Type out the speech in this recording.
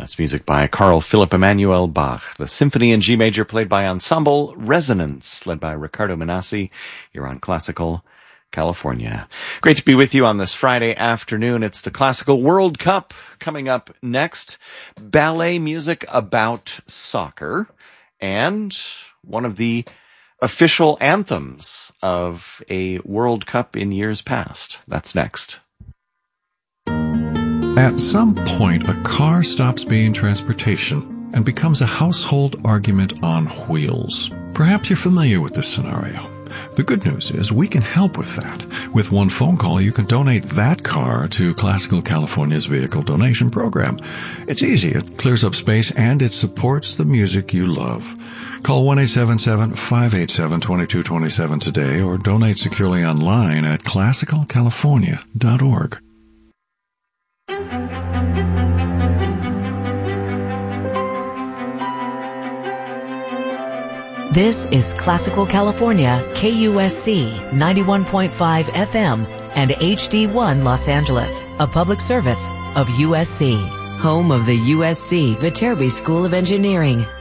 That's music by Carl Philipp Emanuel Bach. The Symphony in G Major played by Ensemble Resonance, led by Riccardo Minassi. You're on Classical California. Great to be with you on this Friday afternoon. It's the Classical World Cup coming up next. Ballet music about soccer and one of the official anthems of a World Cup in years past. That's next. At some point, a car stops being transportation and becomes a household argument on wheels. Perhaps you're familiar with this scenario. The good news is we can help with that. With one phone call, you can donate that car to Classical California's vehicle donation program. It's easy, it clears up space, and it supports the music you love. Call 1-877-587-2227 today or donate securely online at classicalcalifornia.org. This is Classical California, KUSC 91.5 FM and HD1 Los Angeles, a public service of USC, home of the USC Viterbi School of Engineering.